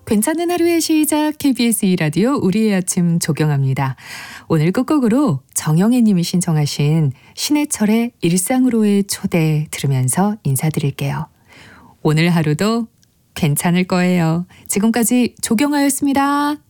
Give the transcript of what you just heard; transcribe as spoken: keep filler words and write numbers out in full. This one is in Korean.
괜찮은 하루의 시작 케이비에스 이 라디오 우리의 아침 조경합니다. 오늘 끝곡으로 정영애 님이 신청하신 신해철의 일상으로의 초대 들으면서 인사드릴게요. 오늘 하루도 괜찮을 거예요. 지금까지 조경아였습니다.